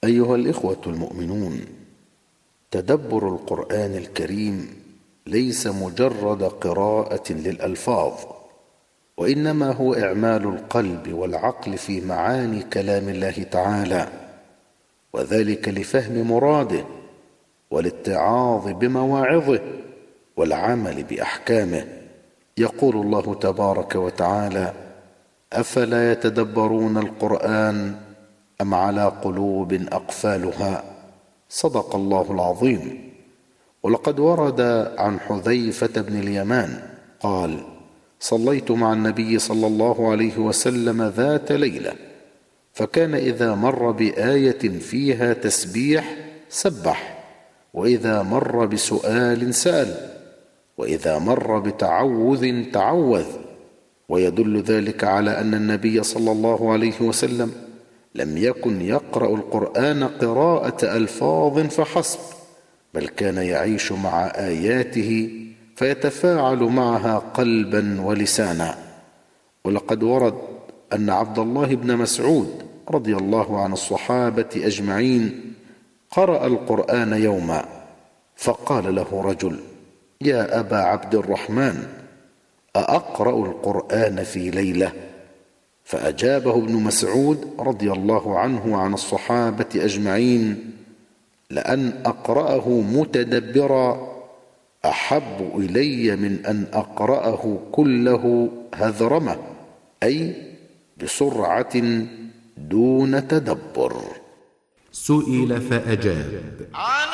أيها الإخوة المؤمنون، تدبر القرآن الكريم ليس مجرد قراءة للألفاظ، وإنما هو إعمال القلب والعقل في معاني كلام الله تعالى، وذلك لفهم مراده والاتعاظ بمواعظه والعمل بأحكامه. يقول الله تبارك وتعالى: أفلا يتدبرون القرآن أم على قلوب أقفالها؟ صدق الله العظيم. ولقد ورد عن حذيفة بن اليمان قال: صليت مع النبي صلى الله عليه وسلم ذات ليلة، فكان إذا مر بآية فيها تسبيح سبح، وإذا مر بسؤال سأل، وإذا مر بتعوذ تعوذ. ويدل ذلك على أن النبي صلى الله عليه وسلم لم يكن يقرأ القرآن قراءة ألفاظ فحسب، بل كان يعيش مع آياته فيتفاعل معها قلبا ولسانا. ولقد ورد أن عبد الله بن مسعود رضي الله عن الصحابة أجمعين قرأ القرآن يوما، فقال له رجل: يا أبا عبد الرحمن، أأقرأ القرآن في ليلة؟ فأجابه ابن مسعود رضي الله عنه وعن الصحابة أجمعين: لأن أقرأه متدبرا أحب إلي من أن أقرأه كله هذرمة، أي بسرعة دون تدبر. سئل فأجاب: